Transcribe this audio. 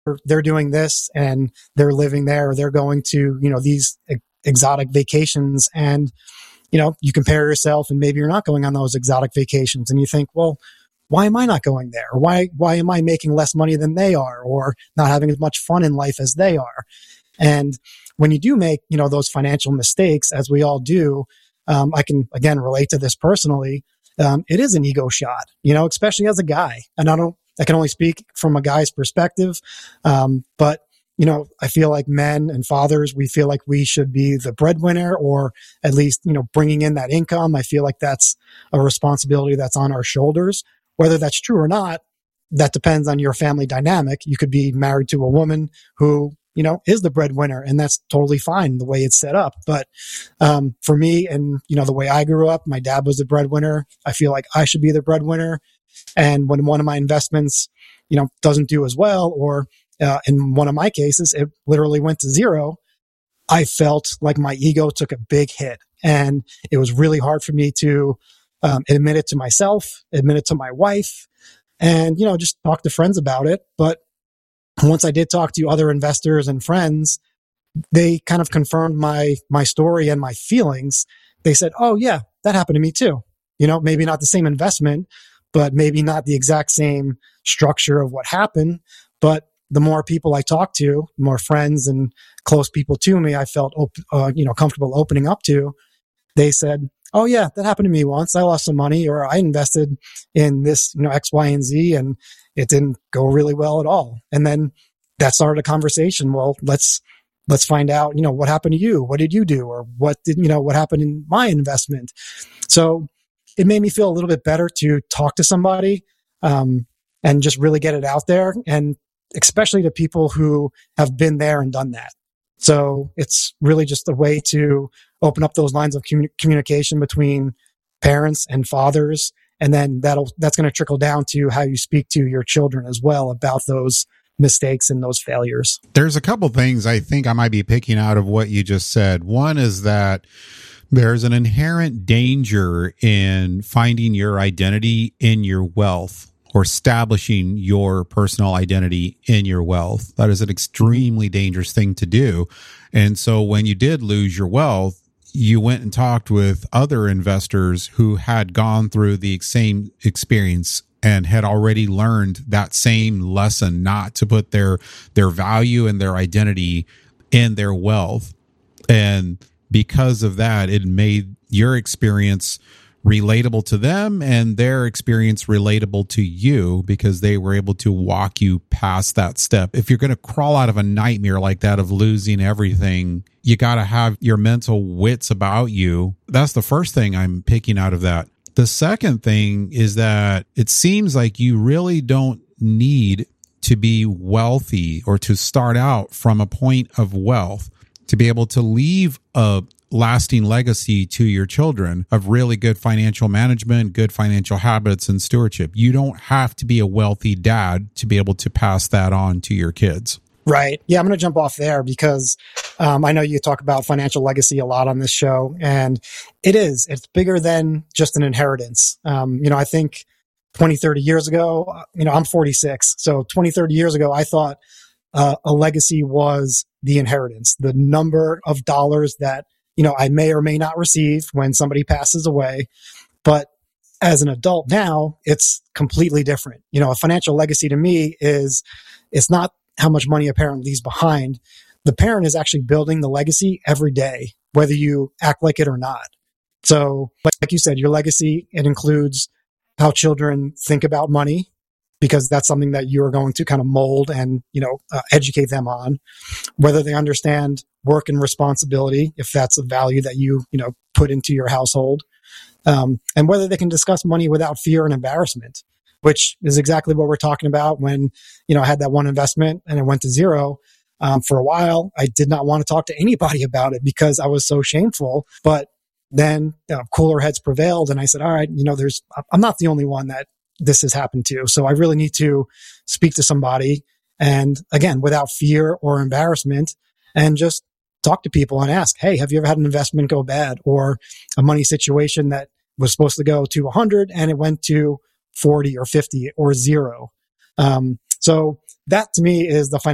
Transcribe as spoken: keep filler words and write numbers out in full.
they're doing this and they're living there, or they're going to, you know, these exotic vacations, and, you know, you compare yourself and maybe you're not going on those exotic vacations and you think, well, why am I not going there? Or why, why am I making less money than they are, or not having as much fun in life as they are? And when you do make, you know, those financial mistakes, as we all do, um, I can, again, relate to this personally. Um, it is an ego shot, you know, especially as a guy. And I don't, I can only speak from a guy's perspective. Um, but, you know, I feel like men and fathers, we feel like we should be the breadwinner, or at least, you know, bringing in that income. I feel like that's a responsibility that's on our shoulders. Whether that's true or not, that depends on your family dynamic. You could be married to a woman who, you know, is the breadwinner, and that's totally fine the way it's set up. But um, for me, and, you know, the way I grew up, my dad was the breadwinner. I feel like I should be the breadwinner. And when one of my investments, you know, doesn't do as well, or uh, in one of my cases, it literally went to zero, I felt like my ego took a big hit. And it was really hard for me to um, admit it to myself, admit it to my wife, and, you know, just talk to friends about it. But once I did talk to other investors and friends, they kind of confirmed my, my story and my feelings. They said, oh yeah, that happened to me too. You know, maybe not the same investment, but maybe not the exact same structure of what happened. But the more people I talked to, more friends and close people to me, I felt, op- uh, you know, comfortable opening up to. They said, oh yeah, that happened to me once. I lost some money, or I invested in this, you know, X, Y, and Z, and it didn't go really well at all. And then that started a conversation. Well, let's, let's find out, you know, what happened to you? What did you do? Or what did, you know, what happened in my investment? So it made me feel a little bit better to talk to somebody, um, and just really get it out there. And especially to people who have been there and done that. So it's really just a way to open up those lines of commun- communication between parents and fathers. And then that'll, that's going to trickle down to how you speak to your children as well about those mistakes and those failures. There's a couple things I think I might be picking out of what you just said. One is that there's an inherent danger in finding your identity in your wealth, or establishing your personal identity in your wealth. That is an extremely dangerous thing to do. And so when you did lose your wealth, you went and talked with other investors who had gone through the same experience and had already learned that same lesson, not to put their, their value and their identity in their wealth. And because of that, it made your experience relatable to them and their experience relatable to you, because they were able to walk you past that step. If you're going to crawl out of a nightmare like that of losing everything, you got to have your mental wits about you. That's the first thing I'm picking out of that. The second thing is that it seems like you really don't need to be wealthy or to start out from a point of wealth to be able to leave a lasting legacy to your children of really good financial management, good financial habits, and stewardship. You don't have to be a wealthy dad to be able to pass that on to your kids. Right. Yeah, I'm going to jump off there because um, I know you talk about financial legacy a lot on this show, and it is. It's bigger than just an inheritance. Um, you know, I think twenty, thirty years ago, you know, I'm forty-six. So twenty, thirty years ago, I thought uh, a legacy was the inheritance, the number of dollars that, you know, I may or may not receive when somebody passes away. But as an adult now, it's completely different. You know, a financial legacy to me is, it's not how much money a parent leaves behind. The parent is actually building the legacy every day, whether you act like it or not. So like, like you said, your legacy, it includes how children think about money, because that's something that you are going to kind of mold and, you know, uh, educate them on, whether they understand work and responsibility, if that's a value that you, you know, put into your household, um, and whether they can discuss money without fear and embarrassment, which is exactly what we're talking about when, you know, I had that one investment and it went to zero. Um, for a while, I did not want to talk to anybody about it because I was so shameful. But then uh, cooler heads prevailed. And I said, all right, you know, there's, I'm not the only one that this has happened to. So I really need to speak to somebody. And again, without fear or embarrassment, and just talk to people and ask, hey, have you ever had an investment go bad, or a money situation that was supposed to go to one hundred and it went to forty or fifty or zero? Um, so that to me is the